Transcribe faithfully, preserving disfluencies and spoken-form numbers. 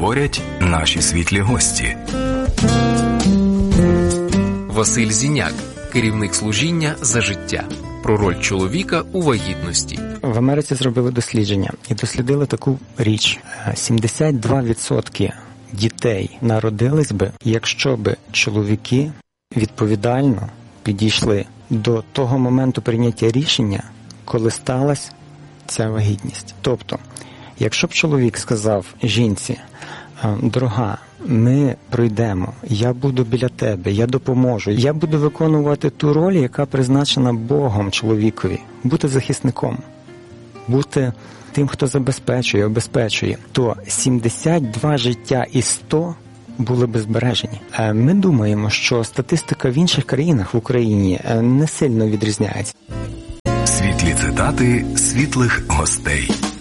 говорять наші світлі гості. Василь Зіняк, керівник служіння «За життя». Про роль чоловіка у вагітності. В Америці зробили дослідження і дослідили таку річ. сімдесят два відсотки дітей народились би, якщо би чоловіки відповідально підійшли до того моменту прийняття рішення, коли сталася ця вагітність. Тобто, якщо б чоловік сказав жінці: «Дорога, ми пройдемо, я буду біля тебе, я допоможу, я буду виконувати ту роль, яка призначена Богом чоловікові, бути захисником, бути тим, хто забезпечує, обезпечує», то сімдесят два життя із сто були б збережені. Ми думаємо, що статистика в інших країнах в Україні не сильно відрізняється. Світлі цитати світлих гостей.